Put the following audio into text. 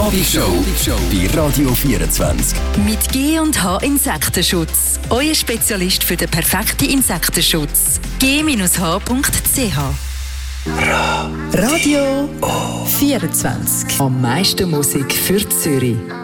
Abendschau bei Radio 24. Mit G&H Insektenschutz. Euer Spezialist für den perfekten Insektenschutz. g-h.ch Radio 24. Am meisten Musik für Zürich.